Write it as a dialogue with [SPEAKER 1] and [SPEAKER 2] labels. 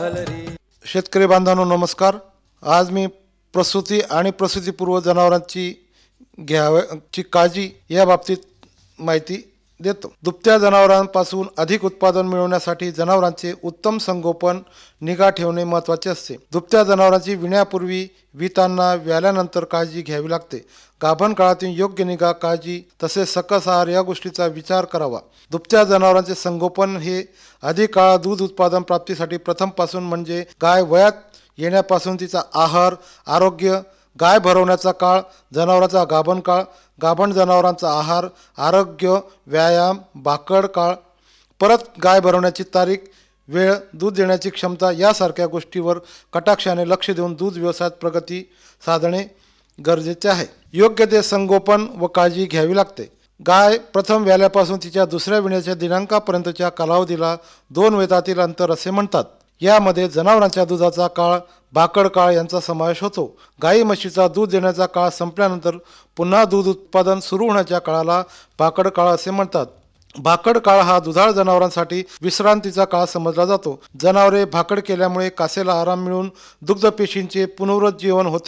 [SPEAKER 1] शेतकरी बांधवांनो नमस्कार। आज मी प्रसूती आणि प्रसूतीपूर्व जनावरांची घ्यावयाची काळजी या बाबतीत माहिती देतो। दुभत्या जनावरांपासून अधिक उत्पादन मिळवण्यासाठी जनावरांचे उत्तम संगोपन निगा ठेवणे महत्त्वाचे असते। दुभत्या जनावरांची विण्यापूर्वी, वितांना, व्याल्यानंतर काळजी घ्यावी लागते। गाभण काळातील योग्य निगा, काळजी तसेच सकस आहार या गोष्टीचा विचार करावा। दुभत्या जनावरांचे संगोपन हे अधिक काळ दूध उत्पादन प्राप्तीसाठी प्रथमपासून म्हणजे गाय वयात येण्यापासून तिचा आहार, आरोग्य, गाय भरवण्याचा काळ, जनावरांचा गाभण काळ, गाभण जनावरांचा आहार, आरोग्य, व्यायाम, भाकड काळ, परत गाय भरवण्याची तारीख, वेळ, दूध देण्याची क्षमता यासारख्या गोष्टीवर कटाक्षाने लक्ष देऊन दूध व्यवसायात प्रगती साधणे गरजेचे आहे। योग्य ते संगोपन व काळजी घ्यावी लागते। गाय प्रथम व्याल्यापासून तिच्या दुसऱ्या विण्याच्या दिनांकापर्यंतच्या कालावधीला 2 वेतातील अंतर असे म्हणतात। यामध्ये जनावरांच्या दुधाचा काळ, भाकड काळ यांचा समावेश होतो। गाई म्हशीचा दूध देण्याचा काळ संपल्यानंतर पुन्हा दूध उत्पादन सुरू होण्याच्या काळाला भाकड काळ असे म्हणतात। भाकड काळ हा दुधाळ जनावरांसाठी विश्रांतीचा काळ समजला जातो। जनावरे भाकड केल्यामुळे कासेला आराम मिळून दुग्ध पेशींचे पुनरुज्जीवन होते